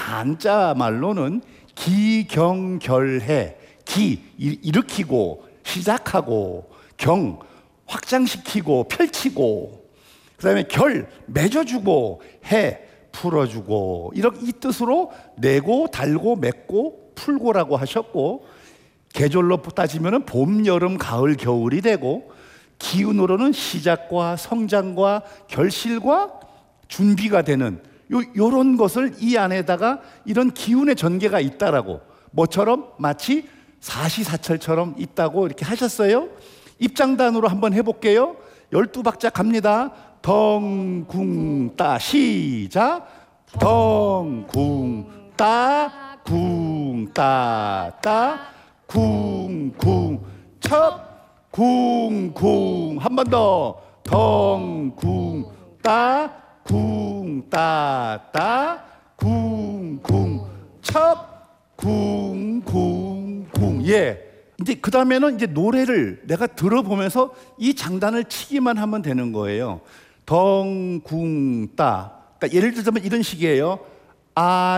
한자 말로는 기경결해. 기, 일으키고 시작하고, 경, 확장시키고 펼치고, 그 다음에 결, 맺어주고, 해, 풀어주고, 이렇게 이 뜻으로 내고 달고 맺고 풀고라고 하셨고, 계절로 따지면 봄, 여름, 가을, 겨울이 되고, 기운으로는 시작과 성장과 결실과 준비가 되는 요런 것을 이 안에다가 이런 기운의 전개가 있다라고, 뭐처럼 마치 사시사철처럼 있다고 이렇게 하셨어요. 입장단으로 한번 해볼게요. 12박자 갑니다. 덩궁따 시작. 덩궁따 궁따따 쿵쿵 첩 쿵쿵. 한 번 더. 덩궁따 궁따따 쿵쿵 첩 쿵쿵쿵. 예. 이제 그 다음에는 이제 노래를 내가 들어보면서 이 장단을 치기만 하면 되는 거예요. 덩궁따. 그러니까 예를 들자면 이런 식이에요. 아